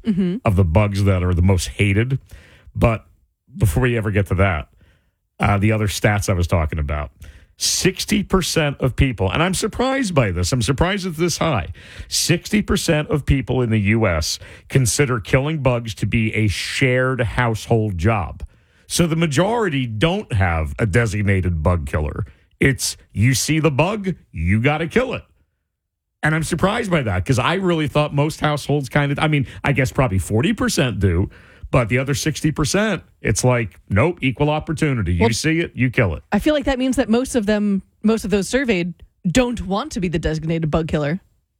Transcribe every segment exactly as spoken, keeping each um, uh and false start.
mm-hmm. of the bugs that are the most hated. But before we ever get to that, uh, the other stats I was talking about, sixty percent of people, and I'm surprised by this, I'm surprised it's this high, sixty percent of people in the U S consider killing bugs to be a shared household job. So the majority don't have a designated bug killer. It's you see the bug, you got to kill it. And I'm surprised by that because I really thought most households kind of, I mean, I guess probably forty percent do, but the other sixty percent, it's like, nope, equal opportunity. You well, see it, you kill it. I feel like that means that most of them, most of those surveyed don't want to be the designated bug killer.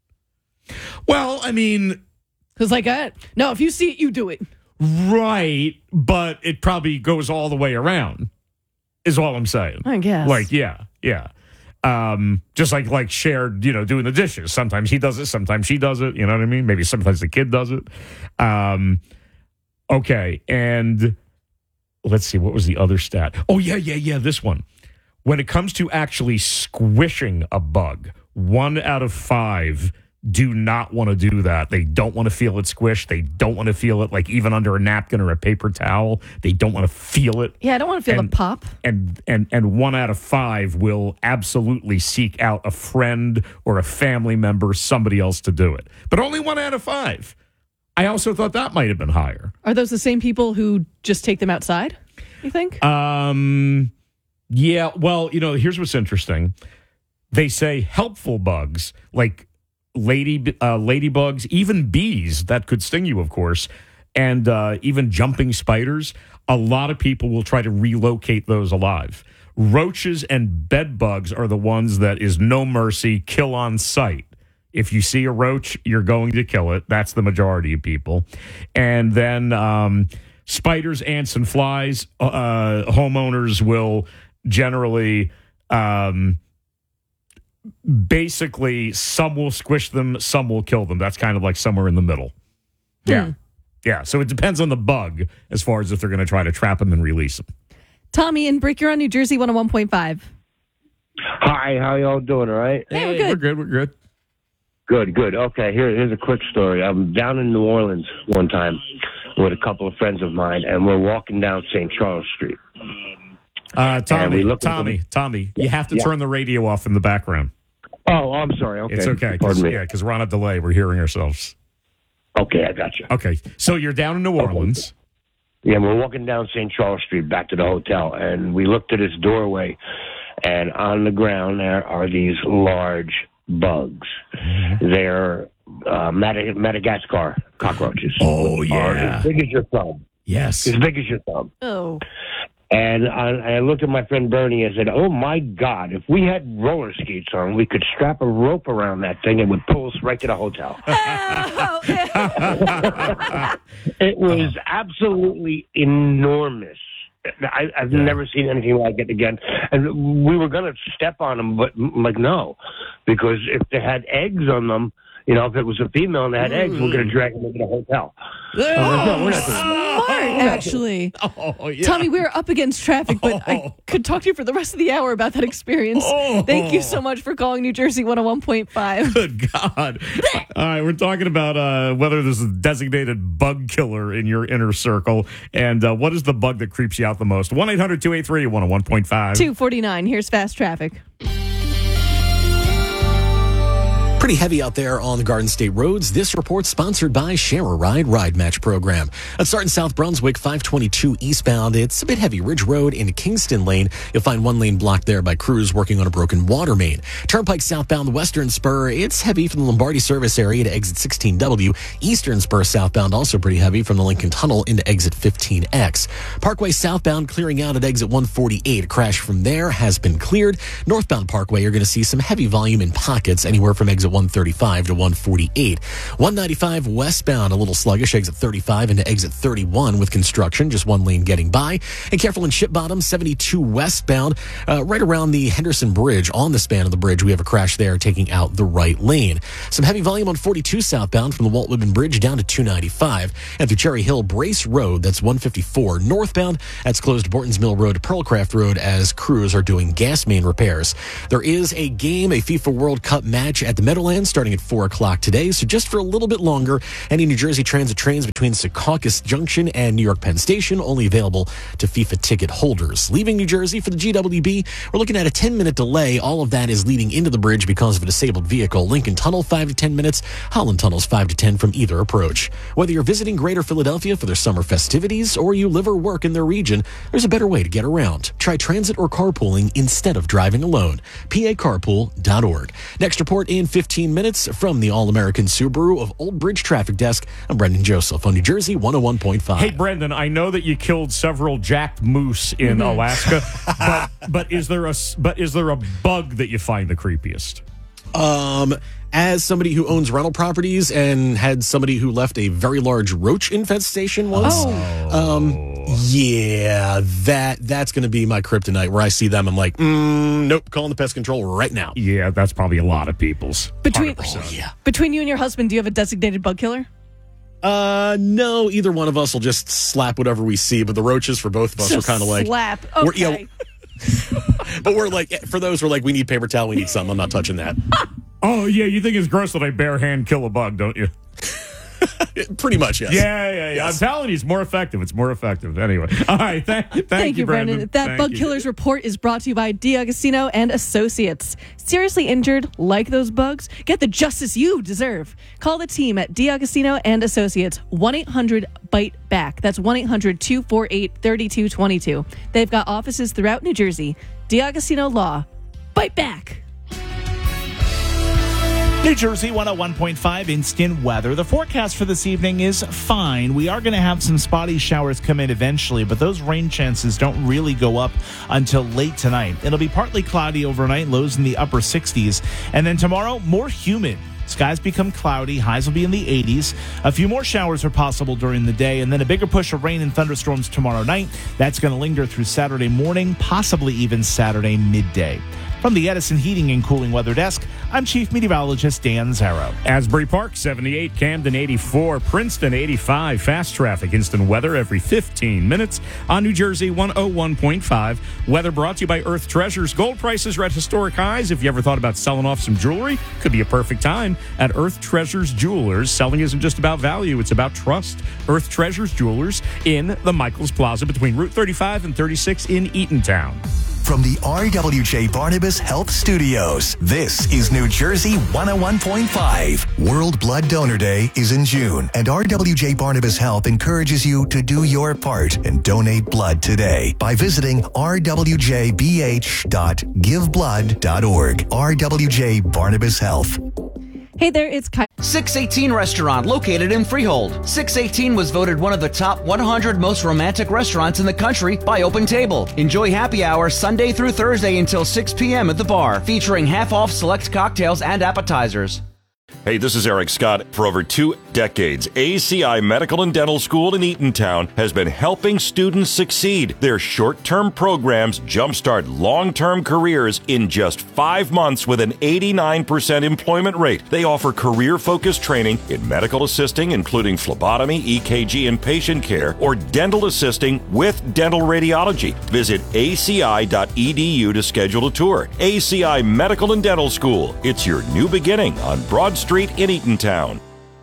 Well, I mean. Because like, uh, no, if you see it, you do it. Right, but it probably goes all the way around, is all I'm saying. I guess. Like, yeah, yeah. Um, just like like shared, you know, doing the dishes. Sometimes he does it, sometimes she does it. You know what I mean? Maybe sometimes the kid does it. Um, okay, and let's see, what was the other stat? Oh, yeah, yeah, yeah, this one. When it comes to actually squishing a bug, one out of five do not want to do that. They don't want to feel it squish. They don't want to feel it like even under a napkin or a paper towel. They don't want to feel it. Yeah, I don't want to feel and, it pop. And and and one out of five will absolutely seek out a friend or a family member, somebody else to do it. But only one out of five. I also thought that might have been higher. Are those the same people who just take them outside, you think? Um, yeah, well, you know, here's what's interesting. They say helpful bugs, like lady uh, ladybugs, even bees that could sting you, of course, and uh, even jumping spiders. A lot of people will try to relocate those alive. Roaches and bed bugs are the ones that is no mercy, kill on sight. If you see a roach, you're going to kill it. That's the majority of people. And then um, spiders, ants, and flies, uh, homeowners will generally... Um, Basically, some will squish them, some will kill them. That's kind of like somewhere in the middle. Yeah. Hmm. Yeah. So it depends on the bug as far as if they're going to try to trap them and release them. Tommy and Brick, you're on New Jersey one oh one point five. Hi, how y'all doing, all right? Hey, we're good. We're good, we're good. Good, good. Okay, here, here's a quick story. I'm down in New Orleans one time with a couple of friends of mine, and we're walking down Saint Charles Street. Uh, Tommy, Tommy, the, Tommy, yeah, you have to yeah. turn the radio off in the background. Oh, I'm sorry. Okay. It's okay. Cause, yeah, because we're on a delay. We're hearing ourselves. Okay, I got you. Okay, so you're down in New Orleans. Okay. Yeah, we're walking down Saint Charles Street back to the hotel, and we looked at this doorway, and on the ground there are these large bugs. Mm-hmm. They're uh, Mad- Madagascar cockroaches. Oh, yeah. As big as your thumb. Yes. As big as your thumb. Oh. And I, I looked at my friend Bernie and said, oh, my God, if we had roller skates on, we could strap a rope around that thing and it would pull us right to the hotel. Oh, it was absolutely enormous. I, I've yeah. never seen anything like it again. And we were going to step on them, but like, no, because if they had eggs on them, you know, if it was a female and they had mm. eggs, we're going to drag them into the hotel. Oh, like, no, we're not smart, actually. Oh, yeah. Tommy, we're up against traffic, but oh. I could talk to you for the rest of the hour about that experience. Oh. Thank you so much for calling New Jersey one oh one point five. Good God. All right, we're talking about uh, whether there's a designated bug killer in your inner circle, and uh, what is the bug that creeps you out the most? one eight hundred two eight three one oh one point five. two forty-nine. Here's fast traffic. Pretty heavy out there on the Garden State roads. This report sponsored by Share a Ride Ride Match program. Let's start in South Brunswick, five twenty-two eastbound. It's a bit heavy. Ridge Road into Kingston Lane. You'll find one lane blocked there by crews working on a broken water main. Turnpike southbound, the Western Spur. It's heavy from the Lombardi service area to exit sixteen W. Eastern Spur southbound also pretty heavy from the Lincoln Tunnel into exit fifteen X. Parkway southbound clearing out at exit one forty-eight. A crash from there has been cleared. Northbound Parkway, you're going to see some heavy volume in pockets anywhere from exit one thirty-five to one forty-eight. one ninety-five westbound, a little sluggish, exit thirty-five into exit thirty-one with construction, just one lane getting by. And careful in Ship Bottom, seventy-two westbound, uh, right around the Henderson Bridge. On the span of the bridge, we have a crash there taking out the right lane. Some heavy volume on forty-two southbound from the Walt Whitman Bridge down to two ninety-five. And through Cherry Hill, Brace Road, that's one fifty-four northbound. That's closed to Borton's Mill Road to Pearlcraft Road as crews are doing gas main repairs. There is a game, a FIFA World Cup match at the Meadow Wonderland starting at four o'clock today, so just for a little bit longer. Any New Jersey Transit trains between Secaucus Junction and New York Penn Station only available to FIFA ticket holders. Leaving New Jersey for the G W B, we're looking at a ten-minute delay. All of that is leading into the bridge because of a disabled vehicle. Lincoln Tunnel, five to ten minutes. Holland Tunnel's five to ten from either approach. Whether you're visiting Greater Philadelphia for their summer festivities or you live or work in their region, there's a better way to get around. Try transit or carpooling instead of driving alone. P A carpool dot org. Next report in fifteen minutes from the All-American Subaru of Old Bridge Traffic Desk. I'm Brendan Joseph on New Jersey one oh one point five. Hey, Brendan, I know that you killed several jacked moose in Mm-hmm. Alaska, but but is there a but is there a bug that you find the creepiest? Um, as somebody who owns rental properties and had somebody who left a very large roach infestation once, Oh. um, yeah, that that's going to be my kryptonite. Where I see them, I'm like, mm, nope, calling the pest control right now. Yeah, that's probably a lot of people's. Between one hundred percent. Yeah. between you and your husband, do you have a designated bug killer? Uh, no, either one of us will just slap whatever we see, but the roaches for both of us are kind of like, slap. we're- Okay. yeah, but we're like, for those we're like, we need paper towel, we need something. I'm not touching that. Oh, yeah, you think it's gross that I bare hand kill a bug, don't you? Pretty much, yes. Yeah, yeah, yeah. Yes. I'm telling you, it's more effective. It's more effective. Anyway. All right. Thank, thank, Thank you, Brendan. Brendan. That Thank Bug you. Killers report is brought to you by D'Agostino and Associates. Seriously injured, like those bugs? Get the justice you deserve. Call the team at D'Agostino and Associates, one eight hundred bite back. That's one eight hundred two four eight three two two two. They've got offices throughout New Jersey. D'Agostino Law. Bite back. New Jersey one oh one point five instant weather. The forecast for this evening is fine. We are going to have some spotty showers come in eventually, but those rain chances don't really go up until late tonight. It'll be partly cloudy overnight, lows in the upper sixties. And then tomorrow, more humid. Skies become cloudy, highs will be in the eighties. A few more showers are possible during the day, and then a bigger push of rain and thunderstorms tomorrow night. That's going to linger through Saturday morning, possibly even Saturday midday. From the Edison Heating and Cooling Weather Desk, I'm Chief Meteorologist Dan Zarrow. Asbury Park, seventy-eight. Camden, eighty-four. Princeton, eighty-five. Fast traffic. Instant weather every fifteen minutes on New Jersey one oh one point five. Weather brought to you by Earth Treasures. Gold prices are at historic highs. If you ever thought about selling off some jewelry, could be a perfect time at Earth Treasures Jewelers. Selling isn't just about value, it's about trust. Earth Treasures Jewelers in the Michaels Plaza between Route thirty-five and thirty-six in Eatontown. From the R W J Barnabas Health Studios, this is New Jersey one oh one point five. World Blood Donor Day is in June, and R W J Barnabas Health encourages you to do your part and donate blood today by visiting r w j b h dot give blood dot org. R W J Barnabas Health. Hey there, it's Kai. six eighteen Restaurant, located in Freehold. six eighteen was voted one of the top one hundred most romantic restaurants in the country by Open Table. Enjoy happy hour Sunday through Thursday until six p.m. at the bar, featuring half-off select cocktails and appetizers. Hey, this is Eric Scott. For over two decades, A C I Medical and Dental School in Eatontown has been helping students succeed. Their short-term programs jumpstart long-term careers in just five months with an eighty-nine percent employment rate. They offer career-focused training in medical assisting, including phlebotomy, E K G, and patient care, or dental assisting with dental radiology. Visit a c i dot e d u to schedule a tour. A C I Medical and Dental School. It's your new beginning on Broad Street in Eatontown.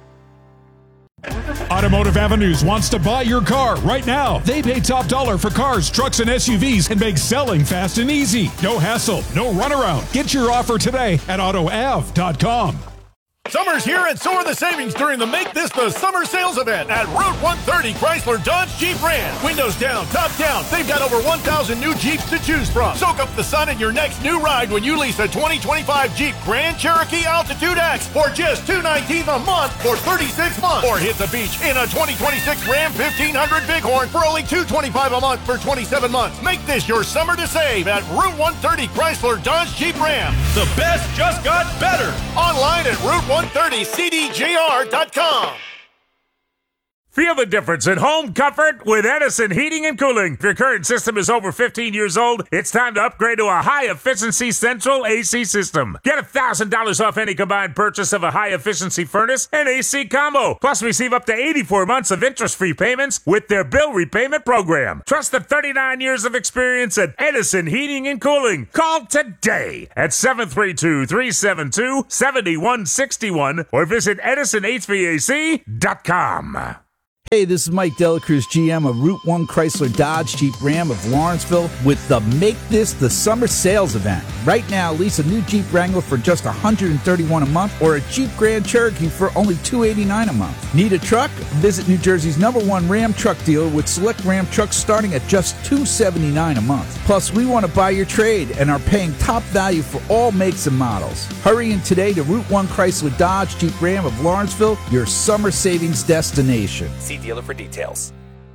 Automotive Avenues wants to buy your car right now. They pay top dollar for cars, trucks, and S U Vs and make selling fast and easy. No hassle, no runaround. Get your offer today at auto av dot com. Summer's here, and so are the savings during the Make This the Summer Sales event at Route one thirty Chrysler Dodge Jeep Ram. Windows down, top down. They've got over one thousand new Jeeps to choose from. Soak up the sun in your next new ride when you lease a twenty twenty-five Jeep Grand Cherokee Altitude X for just two hundred nineteen dollars a month for thirty-six months. Or hit the beach in a twenty twenty-six Ram fifteen hundred Bighorn for only two hundred twenty-five dollars a month for twenty-seven months. Make this your summer to save at Route one thirty Chrysler Dodge Jeep Ram. The best just got better. Online at Route one thirty C D J R dot com. Feel the difference in home comfort with Edison Heating and Cooling. If your current system is over fifteen years old, it's time to upgrade to a high-efficiency central A C system. Get one thousand dollars off any combined purchase of a high-efficiency furnace and A C combo. Plus, receive up to eighty-four months of interest-free payments with their bill repayment program. Trust the thirty-nine years of experience at Edison Heating and Cooling. Call today at seven three two, three seven two, seven one six one or visit edison h v a c dot com. Hey, this is Mike Delacruz, G M of Route one Chrysler Dodge Jeep Ram of Lawrenceville with the Make This the Summer Sales event. Right now, lease a new Jeep Wrangler for just one hundred thirty-one dollars a month or a Jeep Grand Cherokee for only two hundred eighty-nine dollars a month. Need a truck? Visit New Jersey's number one Ram truck dealer with select Ram trucks starting at just two hundred seventy-nine dollars a month. Plus, we want to buy your trade and are paying top value for all makes and models. Hurry in today to Route one Chrysler Dodge Jeep Ram of Lawrenceville, your summer savings destination. See dealer for details.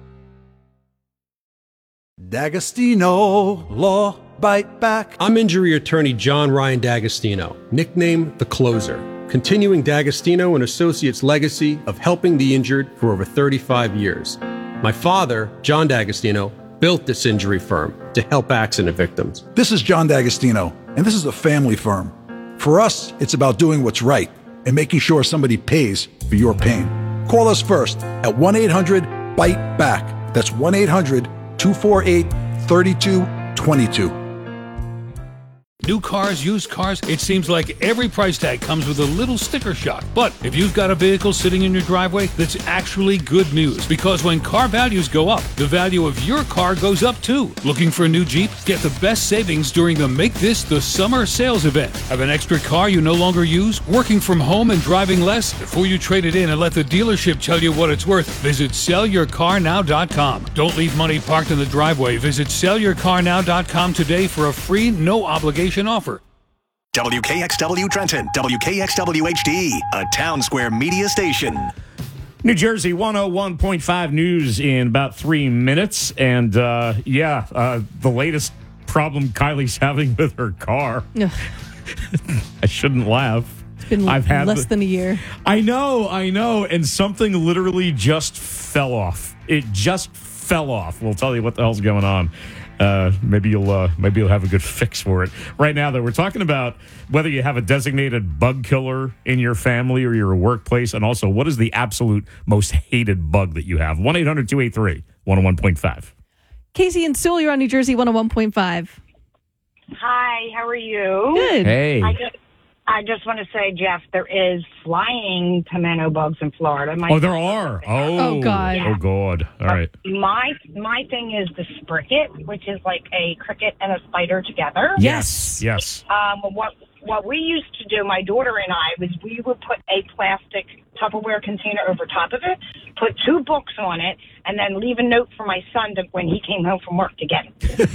D'Agostino Law Bite Back. I'm injury attorney John Ryan D'Agostino, nicknamed The Closer, continuing D'Agostino and Associates' legacy of helping the injured for over thirty-five years. My father, John D'Agostino, built this injury firm to help accident victims. This is John D'Agostino, and this is a family firm. For us, it's about doing what's right and making sure somebody pays for your pain. Call us first at one eight hundred bite back. That's one eight hundred two four eight three two two two. New cars, used cars, it seems like every price tag comes with a little sticker shock. But if you've got a vehicle sitting in your driveway, that's actually good news. Because when car values go up, the value of your car goes up too. Looking for a new Jeep? Get the best savings during the Make This the Summer Sales event. Have an extra car you no longer use? Working from home and driving less? Before you trade it in and let the dealership tell you what it's worth, visit sell your car now dot com. Don't leave money parked in the driveway. Visit sell your car now dot com today for a free, no obligation offer. W K X W Trenton, W K X W H D, a Town Square media station. New Jersey one oh one point five news in about three minutes. And, uh, yeah, uh, the latest problem Kylie's having with her car. I shouldn't laugh. It's been I've had less the, than a year. I know, I know. And something literally just fell off. It just fell off. We'll tell you what the hell's going on. Uh, maybe you'll uh, maybe you'll have a good fix for it. Right now, though, we're talking about whether you have a designated bug killer in your family or your workplace, and also what is the absolute most hated bug that you have. one eight hundred two eight three one oh one point five. Casey and Sewell, you're on New Jersey one oh one point five. Hi, how are you? Good. Hey. I just, I just want to say, Jeff, there is flying pimento bugs in Florida. My Oh, there are. Oh, Oh, God. Oh, God. All right. My my thing is the spricket, which is like a cricket and a spider together. Yes. Yes. Um, what what we used to do, my daughter and I, was we would put a plastic Tupperware container over top of it, put two books on it, and then leave a note for my son to, when he came home from work to get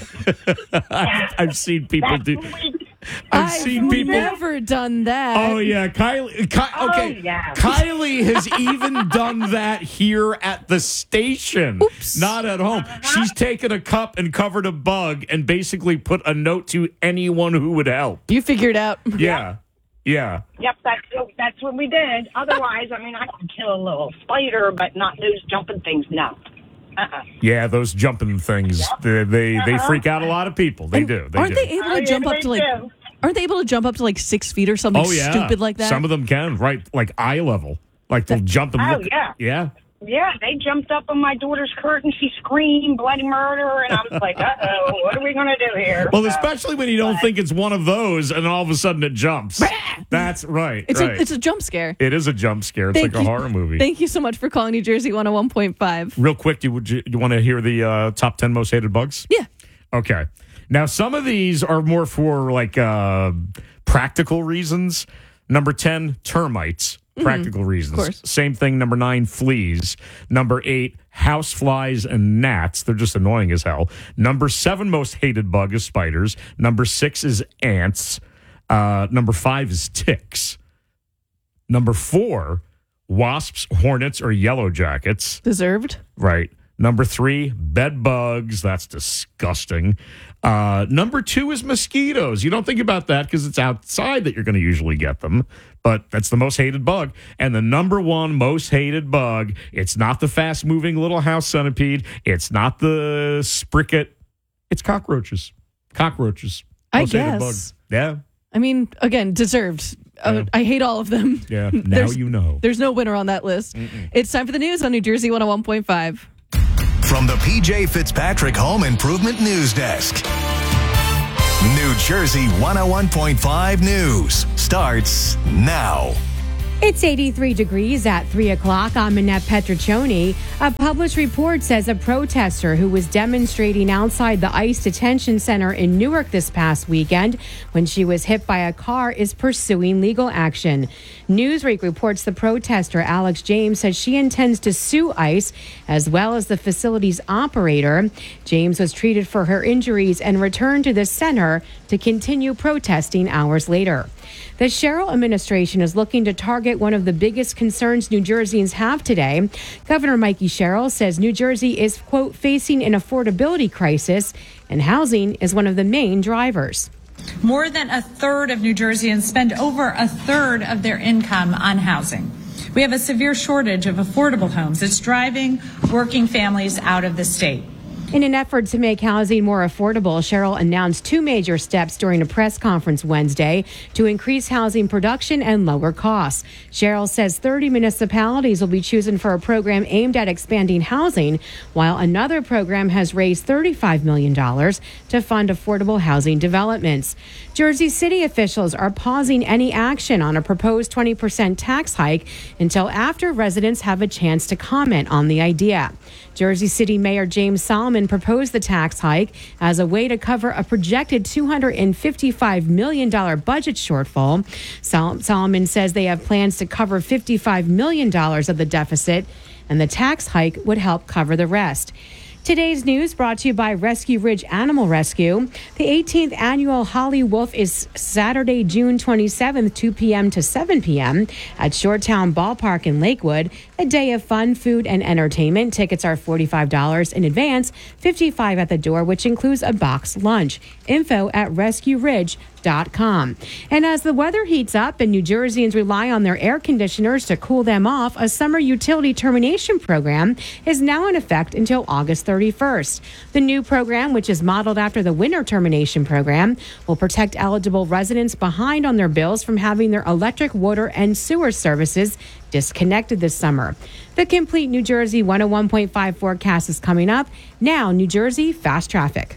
it. I've seen people That's do. what we- I've, I've seen people. never done that. Oh yeah, Kylie. Ky- okay, Oh, yeah. Kylie has even done that here at the station. Oops. Not at home. She's taken a cup and covered a bug and basically put a note to anyone who would help. You figured out. Yeah, yeah. Yep, that's that's what we did. Otherwise, I mean, I could kill a little spider, but not those jumping things. No. Uh-uh. Yeah, those jumping things, they they, they freak out a lot of people. They And do. They aren't do. they able Oh, to yeah, jump up they to like? do. Aren't they able to jump up to like six feet or something Oh yeah, stupid like that? Some of them can, right? Like eye level, like they'll jump and Oh, look. yeah. yeah. Yeah, they jumped up on my daughter's curtain. She screamed bloody murder, and I was like, uh-oh, what are we going to do here? Well, So, especially when you don't think it's one of those, and all of a sudden it jumps. That's right. It's right. a it's a jump scare. It is a jump scare. It's Thank like a you. horror movie. Thank you so much for calling New Jersey one oh one point five. Real quick, you would you, you want to hear the uh, top ten most hated bugs? Yeah. Okay. Now, some of these are more for like uh, practical reasons. Number ten, termites. Practical reasons. course. Same thing. Number nine, fleas. Number eight, house flies and gnats. They're just annoying as hell. Number seven, most hated bug is spiders. Number six is ants. Uh, number five is ticks. Number four, wasps, hornets, or yellow jackets. Deserved. Right. Number three, bed bugs. That's disgusting. Uh, number two is mosquitoes. You don't think about that because it's outside that you're going to usually get them, but that's the most hated bug. And the number one most hated bug, it's not the fast-moving little house centipede. It's not the spricket. It's cockroaches. Cockroaches. I Most hated guess. bug. Yeah. I mean, again, deserved. Uh, I hate all of them. Yeah. Now There's- you know. There's no winner on that list. Mm-mm. It's time for the news on New Jersey one oh one point five. From the P J Fitzpatrick Home Improvement News Desk. New Jersey one oh one point five News starts now. It's eighty-three degrees at three o'clock. I'm Annette Petriccioni. A published report says a protester who was demonstrating outside the ICE detention center in Newark this past weekend when she was hit by a car is pursuing legal action. Newsweek reports the protester, Alex James, says she intends to sue ICE as well as the facility's operator. James was treated for her injuries and returned to the center to continue protesting hours later. The Sherrill administration is looking to target one of the biggest concerns New Jerseyans have today. Governor Mikey Sherrill says New Jersey is, quote, facing an affordability crisis, and housing is one of the main drivers. More than a third of New Jerseyans spend over a third of their income on housing. We have a severe shortage of affordable homes. It's driving working families out of the state. In an effort to make housing more affordable, Sherrill announced two major steps during a press conference Wednesday to increase housing production and lower costs. Sherrill says thirty municipalities will be chosen for a program aimed at expanding housing, while another program has raised thirty-five million dollars to fund affordable housing developments. Jersey City officials are pausing any action on a proposed twenty percent tax hike until after residents have a chance to comment on the idea. Jersey City Mayor James Solomon proposed the tax hike as a way to cover a projected two hundred fifty-five million dollars budget shortfall. Sol- Solomon says they have plans to cover fifty-five million dollars of the deficit, and the tax hike would help cover the rest. Today's news brought to you by Rescue Ridge Animal Rescue. The eighteenth annual Holly Wolf is Saturday, June twenty-seventh, two p.m. to seven p.m. at Shoretown Ballpark in Lakewood. A day of fun, food, and entertainment. Tickets are forty-five dollars in advance, fifty-five dollars at the door, which includes a boxed lunch. Info at rescue ridge dot com. And as the weather heats up and New Jerseyans rely on their air conditioners to cool them off, a summer utility termination program is now in effect until August thirty-first. The new program, which is modeled after the winter termination program, will protect eligible residents behind on their bills from having their electric, water, and sewer services disconnected this summer. The complete New Jersey one oh one point five forecast is coming up. Now, New Jersey Fast Traffic.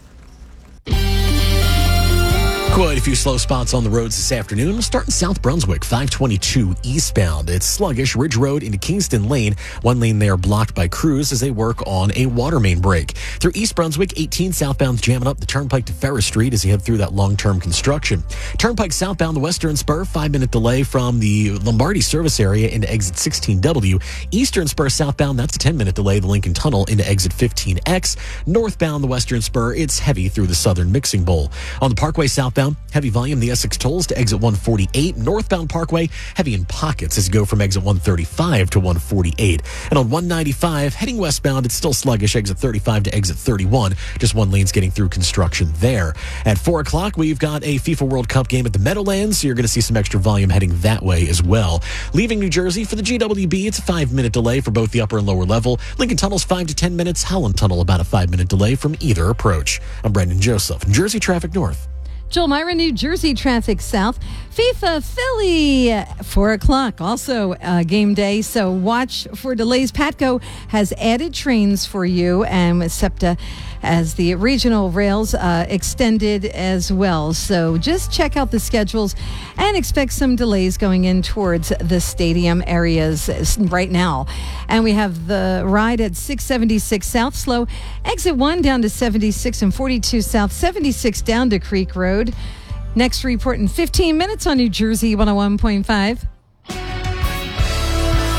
Quite a few slow spots on the roads this afternoon. We'll start in South Brunswick, five twenty-two eastbound. It's sluggish. Ridge Road into Kingston Lane. One lane there blocked by crews as they work on a water main break. Through East Brunswick, eighteen southbound jamming up the Turnpike to Ferris Street as you head through that long-term construction. Turnpike southbound, the Western Spur, five-minute delay from the Lombardi service area into exit sixteen W. Eastern Spur southbound, that's a ten-minute delay, the Lincoln Tunnel into exit fifteen X. Northbound, the Western Spur, it's heavy through the Southern Mixing Bowl. On the Parkway southbound, heavy volume, the Essex tolls to exit one forty-eight. Northbound Parkway, heavy in pockets as you go from exit one thirty-five to one forty-eight. And on one ninety-five, heading westbound, it's still sluggish, exit thirty-five to exit thirty-one. Just one lane's getting through construction there. At four o'clock, we've got a FIFA World Cup game at the Meadowlands, so you're going to see some extra volume heading that way as well. Leaving New Jersey for the G W B, it's a five-minute delay for both the upper and lower level. Lincoln Tunnel's five to ten minutes. Holland Tunnel about a five-minute delay from either approach. I'm Brendan Joseph, New Jersey Traffic North. Joel Myra, New Jersey Traffic South. FIFA Philly, four o'clock, also uh, game day, so watch for delays. Patco has added trains for you, and with SEPTA as the regional rails uh, extended as well. So just check out the schedules and expect some delays going in towards the stadium areas right now. And we have the ride at six seventy-six South Slow, exit one down to seventy-six and forty-two South, seventy-six down to Creek Road. Next report in fifteen minutes on New Jersey one oh one point five.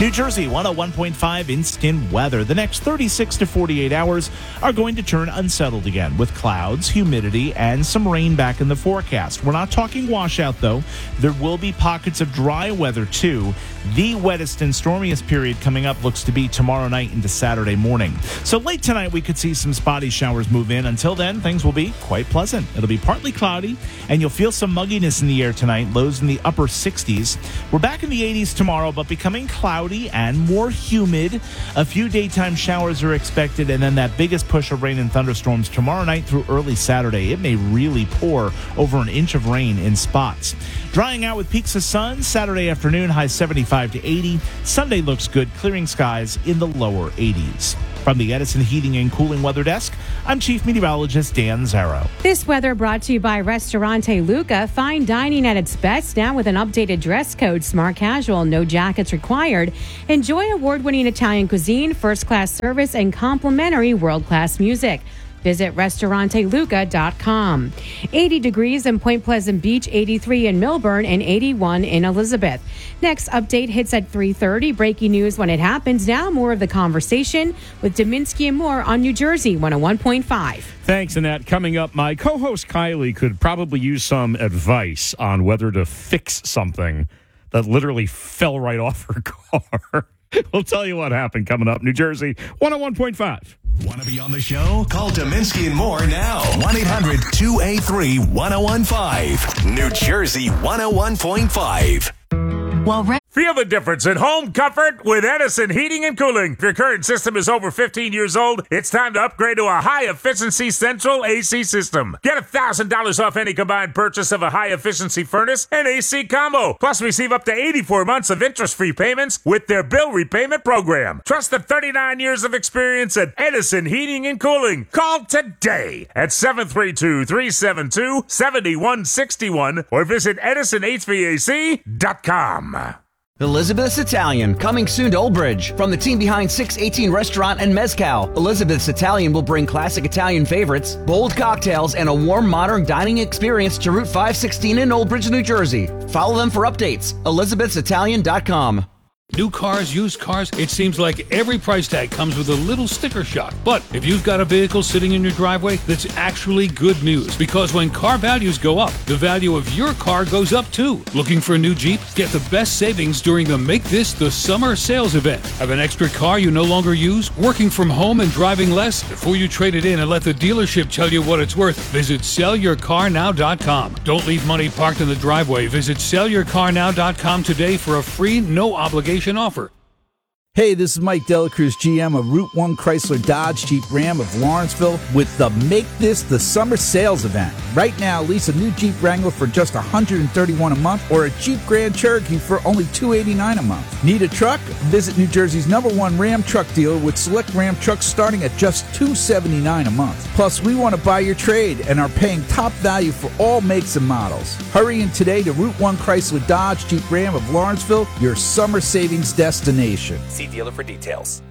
New Jersey one oh one point five instant weather. The next thirty-six to forty-eight hours are going to turn unsettled again with clouds, humidity, and some rain back in the forecast. We're not talking washout, though. There will be pockets of dry weather, too. The wettest and stormiest period coming up looks to be tomorrow night into Saturday morning. So late tonight, we could see some spotty showers move in. Until then, things will be quite pleasant. It'll be partly cloudy, and you'll feel some mugginess in the air tonight, lows in the upper sixties. We're back in the eighties tomorrow, but becoming cloudy and more humid. A few daytime showers are expected, and then that biggest push of rain and thunderstorms tomorrow night through early Saturday. It may really pour over an inch of rain in spots. Drying out with peaks of sun Saturday afternoon, high seventy-five to eighty. Sunday looks good, clearing skies in the lower eighties. From the Edison Heating and Cooling Weather Desk, I'm Chief Meteorologist Dan Zarrow. This weather brought to you by Ristorante Luca. Fine dining at its best now with an updated dress code. Smart casual, no jackets required. Enjoy award-winning Italian cuisine, first-class service, and complimentary world-class music. Visit restaurante luca dot com. eighty degrees in Point Pleasant Beach, eighty-three in Millburn, and eighty-one in Elizabeth. Next update hits at three thirty. Breaking news when it happens. Now more of the conversation with Dominski and Moore on New Jersey one oh one point five. Thanks, Annette. Coming up, my co-host Kylie could probably use some advice on whether to fix something that literally fell right off her car. We'll tell you what happened coming up. New Jersey one oh one point five. Want to be on the show? Call Dominski and Moore now. one eight hundred two eight three one oh one five. New Jersey one oh one point five. Well, re- Feel the difference in home comfort with Edison Heating and Cooling. If your current system is over fifteen years old, it's time to upgrade to a high-efficiency central A C system. Get one thousand dollars off any combined purchase of a high-efficiency furnace and A C combo. Plus, receive up to eighty-four months of interest-free payments with their bill repayment program. Trust the thirty-nine years of experience at Edison Heating and Cooling. Call today at seven three two, three seven two, seven one six one or visit edison h v a c dot com. Elizabeth's Italian, coming soon to Old Bridge. From the team behind six eighteen Restaurant and Mezcal, Elizabeth's Italian will bring classic Italian favorites, bold cocktails, and a warm, modern dining experience to Route five sixteen in Old Bridge, New Jersey. Follow them for updates. elizabeths italian dot com. New cars, used cars, it seems like every price tag comes with a little sticker shock. But if you've got a vehicle sitting in your driveway, that's actually good news. Because when car values go up, the value of your car goes up too. Looking for a new Jeep? Get the best savings during the Make This the Summer Sales event. Have an extra car you no longer use? Working from home and driving less? Before you trade it in and let the dealership tell you what it's worth, visit sell your car now dot com. Don't leave money parked in the driveway. Visit sell your car now dot com today for a free, no obligation offer. Hey, this is Mike Delacruz, G M of Route one Chrysler Dodge Jeep Ram of Lawrenceville with the Make This the Summer Sales event. Right now, lease a new Jeep Wrangler for just one hundred thirty-one dollars a month or a Jeep Grand Cherokee for only two hundred eighty-nine dollars a month. Need a truck? Visit New Jersey's number one Ram truck dealer with select Ram trucks starting at just two hundred seventy-nine dollars a month. Plus, we want to buy your trade and are paying top value for all makes and models. Hurry in today to Route one Chrysler Dodge Jeep Ram of Lawrenceville, your summer savings destination. See dealer for details.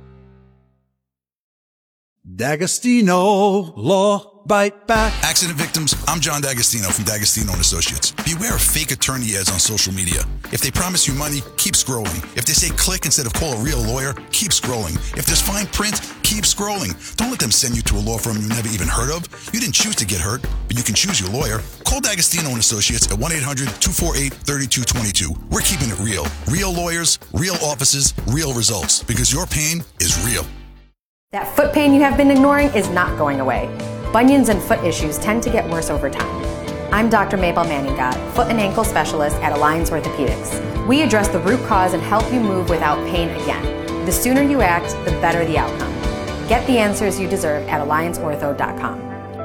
D'Agostino Law Bite Back. Accident victims, I'm John D'Agostino from D'Agostino and Associates. Beware of fake attorney ads on social media. If they promise you money, keep scrolling. If they say click instead of call a real lawyer, keep scrolling. If there's fine print, keep scrolling. Don't let them send you to a law firm you never even heard of. You didn't choose to get hurt, but you can choose your lawyer. Call D'Agostino and Associates at one eight hundred two four eight three two two two. We're keeping it real. Real lawyers, real offices, real results. Because your pain is real. That foot pain you have been ignoring is not going away. Bunions and foot issues tend to get worse over time. I'm Doctor Mabel Manningot, foot and ankle specialist at Alliance Orthopedics. We address the root cause and help you move without pain again. The sooner you act, the better the outcome. Get the answers you deserve at alliance ortho dot com.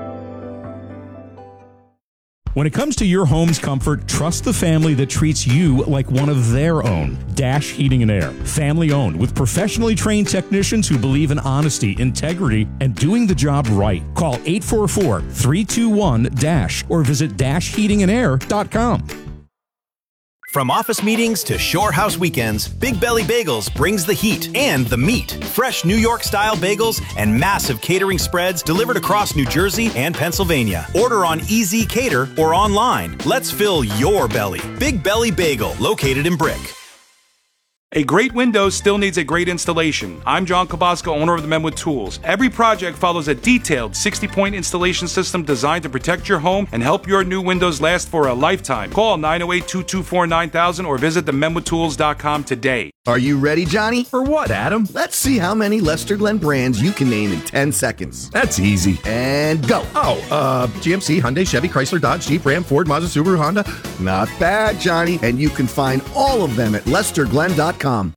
When it comes to your home's comfort, trust the family that treats you like one of their own. Dash Heating and Air. Family owned with professionally trained technicians who believe in honesty, integrity, and doing the job right. Call eight four four, three two one, DASH or visit dash heating and air dot com. From office meetings to shore house weekends, Big Belly Bagels brings the heat and the meat. Fresh New York-style bagels and massive catering spreads delivered across New Jersey and Pennsylvania. Order on E Z Cater or online. Let's fill your belly. Big Belly Bagel, located in Brick. A great window still needs a great installation. I'm John Kabaska, owner of the Menwood Tools. Every project follows a detailed sixty-point installation system designed to protect your home and help your new windows last for a lifetime. Call nine oh eight, two two four, nine thousand or visit the menwood tools dot com today. Are you ready, Johnny? For what, Adam? Let's see how many Lester Glenn brands you can name in ten seconds. That's easy. And go. Oh, uh, G M C, Hyundai, Chevy, Chrysler, Dodge, Jeep, Ram, Ford, Mazda, Subaru, Honda. Not bad, Johnny. And you can find all of them at lester glenn dot com.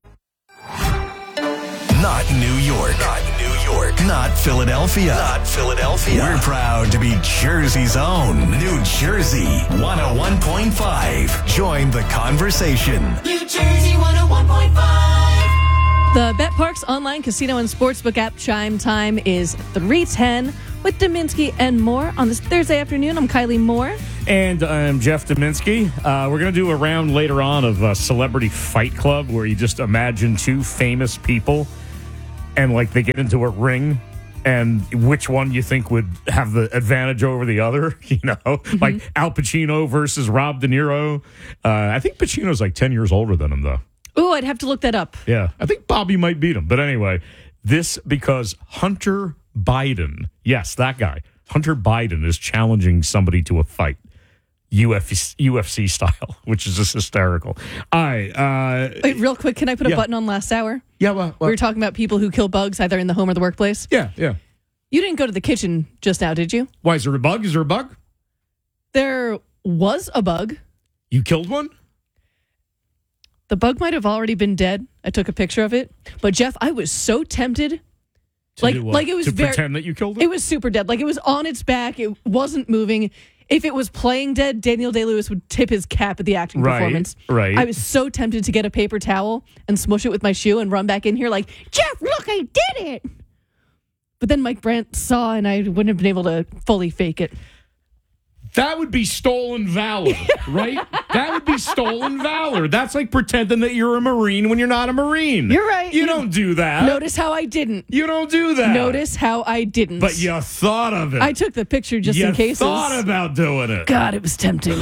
Not New York. Not New York. Not Philadelphia. Not Philadelphia. We're proud to be Jersey's own. New Jersey one oh one point five. Join the conversation. New Jersey one oh one point five. The BetParks online casino and sportsbook app chime time is three ten with Dominski and Moore on this Thursday afternoon. I'm Kylie Moore. And I'm Jeff Dominski. Uh, we're going to do a round later on of uh, Celebrity Fight Club where you just imagine two famous people and like they get into a ring and which one you think would have the advantage over the other, you know, mm-hmm. like Al Pacino versus Rob De Niro. Uh, I think Pacino's like ten years older than him, though. Oh, I'd have to look that up. Yeah, I think Bobby might beat him. But anyway, this because Hunter Biden, yes, that guy, Hunter Biden is challenging somebody to a fight. U F C, U F C style, which is just hysterical. All right. Uh, Wait, real quick, can I put a yeah. button on last hour? Yeah, well, well. We were talking about people who kill bugs either in the home or the workplace. Yeah, yeah. You didn't go to the kitchen just now, did you? Why, is there a bug? Is there a bug? There was a bug. You killed one? The bug might have already been dead. I took a picture of it. But, Jeff, I was so tempted. To like, do what? like it was to very, pretend that you killed it? It was super dead. Like, it was on its back. It wasn't moving. If it was playing dead, Daniel Day-Lewis would tip his cap at the acting right, performance. Right. I was so tempted to get a paper towel and smush it with my shoe and run back in here like, Jeff, look, I did it. But then Mike Brandt saw and I wouldn't have been able to fully fake it. That would be stolen valor, right? That would be stolen valor. That's like pretending that you're a Marine when you're not a Marine. You're right. You, you don't do that. Notice how I didn't. You don't do that. Notice how I didn't. But you thought of it. I took the picture just you in case. You thought about doing it. God, it was tempting.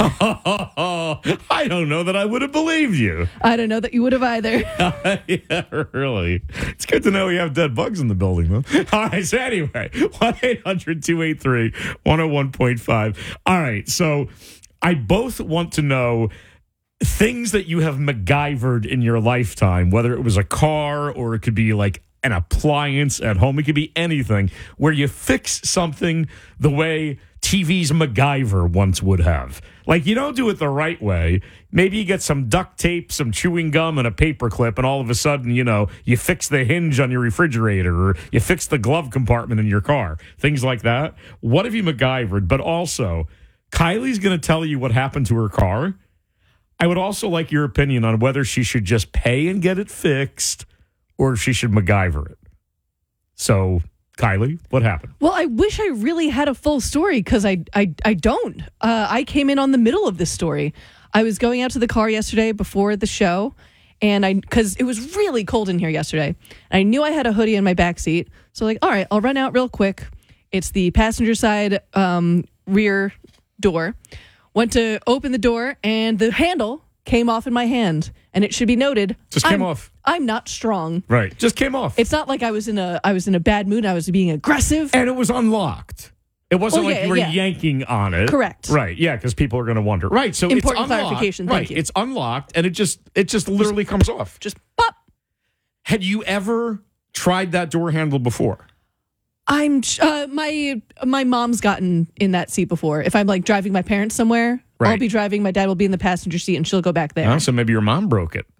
I don't know that I would have believed you. I don't know that you would have either. Yeah, really. It's good to know we have dead bugs in the building, though. All right, so anyway, one eight hundred two eight three one oh one point five. All right. All right, so I both want to know things that you have MacGyvered in your lifetime, whether it was a car or it could be like an appliance at home. It could be anything where you fix something the way T V's MacGyver once would have. Like, you don't do it the right way. Maybe you get some duct tape, some chewing gum, and a paper clip, and all of a sudden, you know, you fix the hinge on your refrigerator or you fix the glove compartment in your car. Things like that. What have you MacGyvered? But also, Kylie's going to tell you what happened to her car. I would also like your opinion on whether she should just pay and get it fixed or if she should MacGyver it. So, Kylie, what happened? Well, I wish I really had a full story because I, I, I don't. Uh, I came in on the middle of this story. I was going out to the car yesterday before the show, and I because it was really cold in here yesterday. And I knew I had a hoodie in my backseat, so like, all right, I'll run out real quick. It's the passenger side um, rear door. Went to open the door, and the handle came off in my hand. And it should be noted, just came I'm, off. I'm not strong. Right, just came off. It's not like I was in a I was in a bad mood. I was being aggressive, and it was unlocked. It wasn't well, like yeah, you were yeah. yanking on it. Correct. Right. Yeah, because people are going to wonder. Right. So important it's unlocked. clarification. Right. Thank you. It's unlocked, and it just it just literally comes off. Just pop. Had you ever tried that door handle before? I'm uh, my my mom's gotten in that seat before. If I'm like driving my parents somewhere, right. I'll be driving. My dad will be in the passenger seat, and she'll go back there. Oh, so maybe your mom broke it.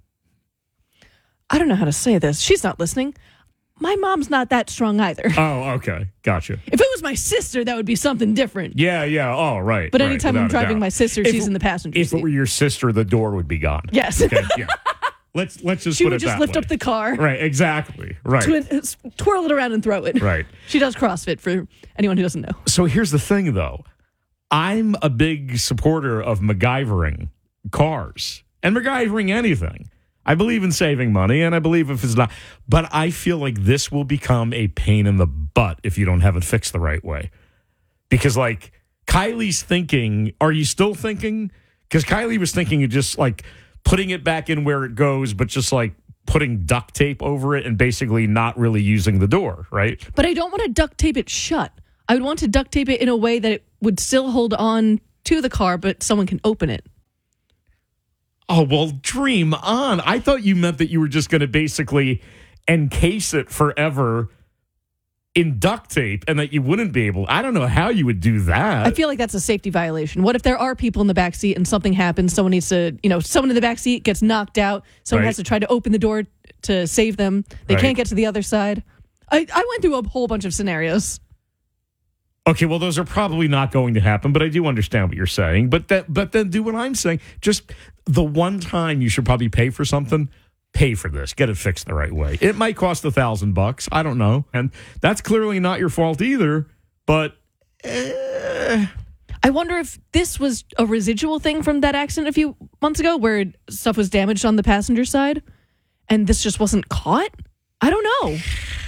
I don't know how to say this. She's not listening. My mom's not that strong either. Oh, okay. Gotcha. If it was my sister, that would be something different. Yeah, yeah. Oh, right. But right, anytime I'm driving my sister, if, she's in the passenger if seat. If it were your sister, the door would be gone. Yes. Okay, yeah. Let's let's just she put would it just that lift way. up the car. Right, exactly. Right. Twi- twirl it around and throw it. Right. She does CrossFit for anyone who doesn't know. So here's the thing, though. I'm a big supporter of MacGyvering cars and MacGyvering anything. I believe in saving money, and I believe if it's not. But I feel like this will become a pain in the butt if you don't have it fixed the right way. Because, like, Kylie's thinking, are you still thinking? Because Kylie was thinking of just, like, putting it back in where it goes, but just, like, putting duct tape over it and basically not really using the door, right? But I don't want to duct tape it shut. I would want to duct tape it in a way that it would still hold on to the car, but someone can open it. Oh, well, dream on. I thought you meant that you were just going to basically encase it forever in duct tape and that you wouldn't be able. I don't know how you would do that. I feel like that's a safety violation. What if there are people in the back seat and something happens? Someone needs to, you know, someone in the back seat gets knocked out. Someone Right. has to try to open the door to save them. They Right. can't get to the other side. I, I went through a whole bunch of scenarios. Okay, well, those are probably not going to happen, but I do understand what you're saying. But that, but then do what I'm saying. Just the one time you should probably pay for something, pay for this. Get it fixed the right way. It might cost a thousand bucks. I don't know, and that's clearly not your fault either. But eh. I wonder if this was a residual thing from that accident a few months ago where stuff was damaged on the passenger side and this just wasn't caught. I don't know.